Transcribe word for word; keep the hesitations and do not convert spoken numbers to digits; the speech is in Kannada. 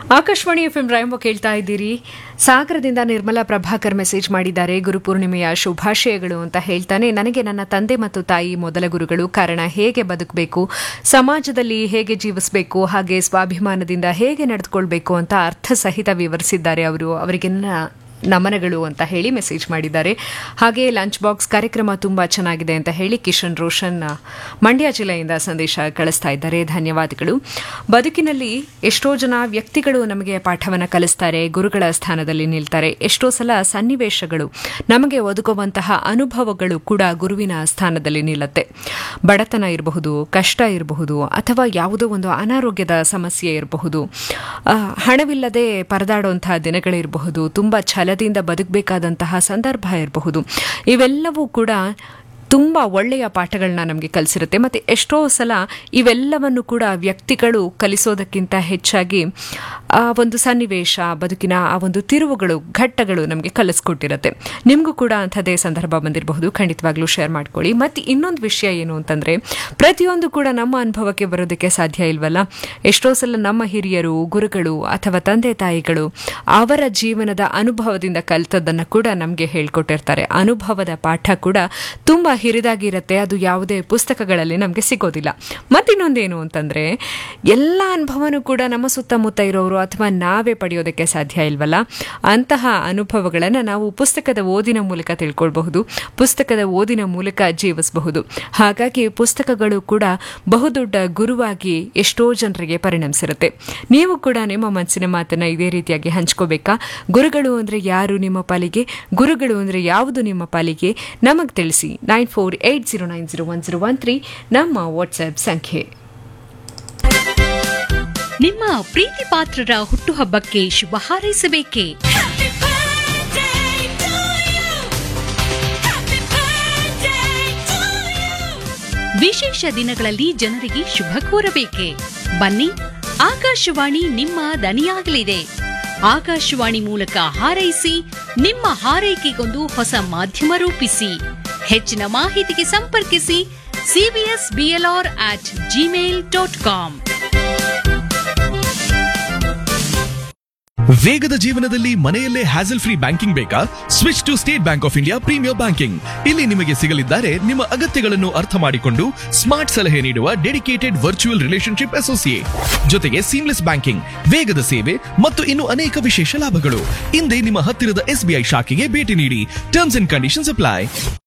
ಆಕಾಶವಾಣಿ ಎಫ್ ಎಂ ರಾಯಂಬ ಕೇಳ್ತಾ ಇದ್ದೀರಿ. ಸಾಗರದಿಂದ ನಿರ್ಮಲಾ ಪ್ರಭಾಕರ್ ಮೆಸೇಜ್ ಮಾಡಿದ್ದಾರೆ. ಗುರುಪೂರ್ಣಿಮೆಯ ಶುಭಾಶಯಗಳು ಅಂತ ಹೇಳ್ತಾನೆ. ನನಗೆ ನನ್ನ ತಂದೆ ಮತ್ತು ತಾಯಿ ಮೊದಲ ಗುರುಗಳು. ಕಾರಣ ಹೇಗೆ ಬದುಕಬೇಕು, ಸಮಾಜದಲ್ಲಿ ಹೇಗೆ ಜೀವಿಸಬೇಕು, ಹಾಗೆ ಸ್ವಾಭಿಮಾನದಿಂದ ಹೇಗೆ ನಡೆದುಕೊಳ್ಬೇಕು ಅಂತ ಅರ್ಥ ಸಹಿತ ವಿವರಿಸಿದ್ದಾರೆ ಅವರು. ಅವರಿಗೆ ನಮನಗಳು ಅಂತ ಹೇಳಿ ಮೆಸೇಜ್ ಮಾಡಿದ್ದಾರೆ. ಹಾಗೆ ಲಂಚ್ ಬಾಕ್ಸ್ ಕಾರ್ಯಕ್ರಮ ತುಂಬ ಚೆನ್ನಾಗಿದೆ ಅಂತ ಹೇಳಿ ಕಿಶನ್ ರೋಷನ್ ಮಂಡ್ಯ ಜಿಲ್ಲೆಯಿಂದ ಸಂದೇಶ ಕಳಿಸ್ತಾ ಇದ್ದಾರೆ. ಧನ್ಯವಾದಗಳು. ಬದುಕಿನಲ್ಲಿ ಎಷ್ಟೋ ಜನ ವ್ಯಕ್ತಿಗಳು ನಮಗೆ ಪಾಠವನ್ನು ಕಲಿಸ್ತಾರೆ, ಗುರುಗಳ ಸ್ಥಾನದಲ್ಲಿ ನಿಲ್ತಾರೆ. ಎಷ್ಟೋ ಸಲ ಸನ್ನಿವೇಶಗಳು ನಮಗೆ ಒದಗುವಂತಹ ಅನುಭವಗಳು ಕೂಡ ಗುರುವಿನ ಸ್ಥಾನದಲ್ಲಿ ನಿಲ್ಲುತ್ತೆ. ಬಡತನ ಇರಬಹುದು, ಕಷ್ಟ ಇರಬಹುದು, ಅಥವಾ ಯಾವುದೋ ಒಂದು ಅನಾರೋಗ್ಯದ ಸಮಸ್ಯೆ ಇರಬಹುದು, ಹಣವಿಲ್ಲದೆ ಪರದಾಡುವಂತಹ ದಿನಗಳಿರಬಹುದು, ತುಂಬ ಛಲದಿಂದ ಬದುಕಬೇಕಾದಂತಹ ಸಂದರ್ಭ ಇರಬಹುದು. ಇವೆಲ್ಲವೂ ಕೂಡ ತುಂಬ ಒಳ್ಳೆಯ ಪಾಠಗಳನ್ನ ನಮಗೆ ಕಲಿಸಿರುತ್ತೆ. ಮತ್ತು ಎಷ್ಟೋ ಸಲ ಇವೆಲ್ಲವನ್ನು ಕೂಡ ವ್ಯಕ್ತಿಗಳು ಕಲಿಸೋದಕ್ಕಿಂತ ಹೆಚ್ಚಾಗಿ ಆ ಒಂದು ಸನ್ನಿವೇಶ, ಬದುಕಿನ ಆ ಒಂದು ತಿರುವುಗಳು, ಘಟ್ಟಗಳು ನಮಗೆ ಕಲಿಸ್ಕೊಟ್ಟಿರುತ್ತೆ. ನಿಮಗೂ ಕೂಡ ಅಂಥದ್ದೇ ಸಂದರ್ಭ ಬಂದಿರಬಹುದು, ಖಂಡಿತವಾಗ್ಲೂ ಶೇರ್ ಮಾಡ್ಕೊಳ್ಳಿ. ಮತ್ತು ಇನ್ನೊಂದು ವಿಷಯ ಏನು ಅಂತಂದರೆ, ಪ್ರತಿಯೊಂದು ಕೂಡ ನಮ್ಮ ಅನುಭವಕ್ಕೆ ಬರೋದಕ್ಕೆ ಸಾಧ್ಯ ಇಲ್ವಲ್ಲ. ಎಷ್ಟೋ ಸಲ ನಮ್ಮ ಹಿರಿಯರು, ಗುರುಗಳು ಅಥವಾ ತಂದೆ ತಾಯಿಗಳು ಅವರ ಜೀವನದ ಅನುಭವದಿಂದ ಕಲಿತದ್ದನ್ನು ಕೂಡ ನಮಗೆ ಹೇಳ್ಕೊಟ್ಟಿರ್ತಾರೆ. ಅನುಭವದ ಪಾಠ ಕೂಡ ತುಂಬ ಹಿರಿದಾಗಿರುತ್ತೆ. ಅದು ಯಾವುದೇ ಪುಸ್ತಕಗಳಲ್ಲಿ ನಮಗೆ ಸಿಗೋದಿಲ್ಲ. ಮತ್ತಿನ್ನೊಂದೇನು ಅಂತಂದರೆ, ಎಲ್ಲ ಅನುಭವನೂ ಕೂಡ ನಮ್ಮ ಸುತ್ತಮುತ್ತ ಇರೋರು ಅಥವಾ ನಾವೇ ಪಡೆಯೋದಕ್ಕೆ ಸಾಧ್ಯ ಇಲ್ವಲ್ಲ. ಅಂತಹ ಅನುಭವಗಳನ್ನು ನಾವು ಪುಸ್ತಕದ ಓದಿನ ಮೂಲಕ ತಿಳ್ಕೊಳ್ಬಹುದು, ಪುಸ್ತಕದ ಓದಿನ ಮೂಲಕ ಜೀವಿಸಬಹುದು. ಹಾಗಾಗಿ ಪುಸ್ತಕಗಳು ಕೂಡ ಬಹುದೊಡ್ಡ ಗುರುವಾಗಿ ಎಷ್ಟೋ ಜನರಿಗೆ ಪರಿಣಮಿಸಿರುತ್ತೆ. ನೀವು ಕೂಡ ನಿಮ್ಮ ಮನಸ್ಸಿನ ಮಾತನ್ನು ಇದೇ ರೀತಿಯಾಗಿ ಹಂಚ್ಕೋಬೇಕಾ? ಗುರುಗಳು ಅಂದರೆ ಯಾರು ನಿಮ್ಮ ಪಾಲಿಗೆ, ಗುರುಗಳು ಅಂದರೆ ಯಾವುದು ನಿಮ್ಮ ಪಾಲಿಗೆ? ನಮಗೆ ತಿಳಿಸಿ. Nine four eight zero nine zero one zero one three ನಮ್ಮ ವಾಟ್ಸ್ಆಪ್ ಸಂಖ್ಯೆ. ನಿಮ್ಮ ಪ್ರೀತಿ ಪಾತ್ರರ ಹುಟ್ಟುಹಬ್ಬಕ್ಕೆ ಶುಭ ಹಾರೈಸಬೇಕೇ? ವಿಶೇಷ ದಿನಗಳಲ್ಲಿ ಜನರಿಗೆ ಶುಭ ಕೋರಬೇಕೆ? ಬನ್ನಿ, ಆಕಾಶವಾಣಿ ನಿಮ್ಮ ದನಿಯಾಗಲಿದೆ. ಆಕಾಶವಾಣಿ ಮೂಲಕ ಹಾರೈಸಿ, ನಿಮ್ಮ ಹಾರೈಕೆಗೊಂದು ಹೊಸ ಮಾಧ್ಯಮ ರೂಪಿಸಿ. ಹೆಚ್ಚಿನ ಮಾಹಿತಿಗೆ ಸಂಪರ್ಕಿಸಿ CBS BLR at Gmail dot com. ವೇಗದ ಜೀವನದಲ್ಲಿ ಮನೆಯಲ್ಲೇ ಹ್ಯಾಸಲ್ ಫ್ರೀ ಬ್ಯಾಂಕಿಂಗ್ ಬೇಕಾ? Switch to state bank of India premier banking. ಇಲ್ಲಿ ನಿಮಗೆ ಸಿಗಲಿದ್ದಾರೆ ನಿಮ್ಮ ಅಗತ್ಯಗಳನ್ನು ಅರ್ಥ ಮಾಡಿಕೊಂಡು ಸ್ಮಾರ್ಟ್ ಸಲಹೆ ನೀಡುವ ಡೆಡಿಕೇಟೆಡ್ ವರ್ಚುವಲ್ ರಿಲೇಶನ್ಶಿಪ್ ಅಸೋಸಿಯೇಟ್, ಜೊತೆಗೆ ಸೀಮ್ಲೆಸ್ ಬ್ಯಾಂಕಿಂಗ್, ವೇಗದ ಸೇವೆ ಮತ್ತು ಇನ್ನು ಅನೇಕ ವಿಶೇಷ ಲಾಭಗಳು. ಹಿಂದೆ ನಿಮ್ಮ ಹತ್ತಿರದ ಎಸ್ಬಿಐ ಶಾಖೆಗೆ ಭೇಟಿ ನೀಡಿ. Terms and conditions apply.